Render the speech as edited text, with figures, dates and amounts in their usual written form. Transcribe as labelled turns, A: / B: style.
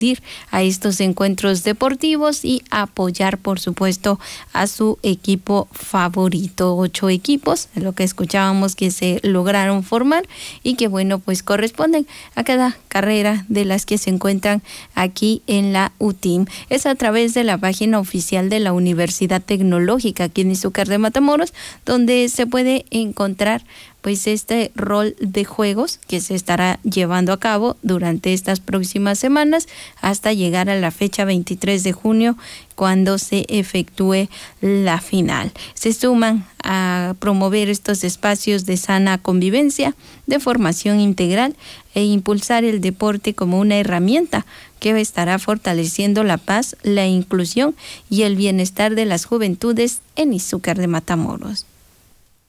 A: a estos encuentros deportivos y apoyar, por supuesto, a su equipo favorito. 8 equipos, lo que escuchábamos que se lograron formar y que, bueno, pues corresponden a cada carrera de las que se encuentran aquí en la UTIM. Es a través de la página oficial de la Universidad Tecnológica aquí en Izúcar de Matamoros, donde se puede encontrar pues este rol de juegos que se estará llevando a cabo durante estas próximas semanas hasta llegar a la fecha 23 de junio, cuando se efectúe la final. Se suman a promover estos espacios de sana convivencia, de formación integral e impulsar el deporte como una herramienta que estará fortaleciendo la paz, la inclusión y el bienestar de las juventudes en Izúcar de Matamoros.